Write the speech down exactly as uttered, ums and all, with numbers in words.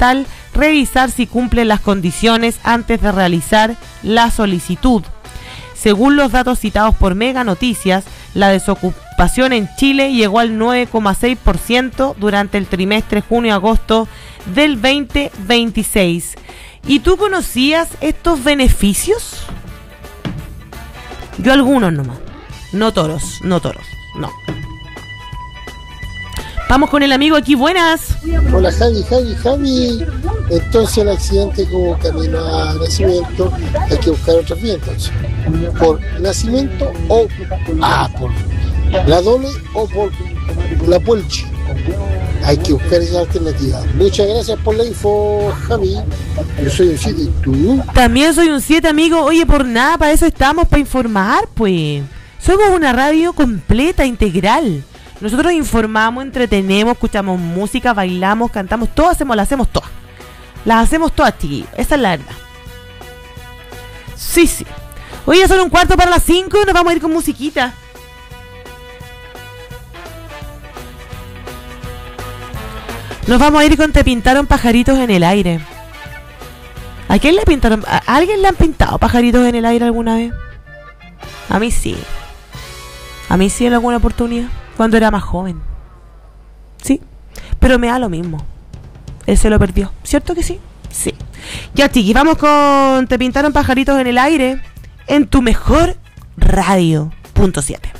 fundamental revisar si cumplen las condiciones antes de realizar la solicitud. Según los datos citados por Mega Noticias, la desocupación en Chile llegó al nueve coma seis por ciento durante el trimestre junio-agosto del veinte veintiséis. ¿Y tú conocías estos beneficios? Yo algunos nomás. No todos, no todos, no. Vamos con el amigo aquí, buenas. Hola Javi, Javi, Javi. Entonces el accidente como camino a nacimiento, hay que buscar otra vía entonces. Por nacimiento o ah, por la doble o por la Puelche. Hay que buscar esa alternativa. Muchas gracias por la info, Javi. Yo soy un siete, ¿y tú? También soy un siete, amigo. Oye, por nada, para eso estamos, para informar, pues. Somos una radio completa, integral. Nosotros informamos, entretenemos, escuchamos música, bailamos, cantamos, todo hacemos, las hacemos todas. Las hacemos todas, chiquillos. Esa es la verdad. Sí, sí. Hoy ya son un cuarto para las cinco y nos vamos a ir con musiquita. Nos vamos a ir con Te pintaron pajaritos en el aire. ¿A quién le pintaron? ¿A alguien le han pintado pajaritos en el aire alguna vez? A mí sí. A mí sí en alguna oportunidad. Cuando era más joven. Sí. Pero me da lo mismo. Él se lo perdió. ¿Cierto que sí? Sí. Ya, chiqui, vamos con Te pintaron pajaritos en el aire. En tu mejor radio. Punto siete.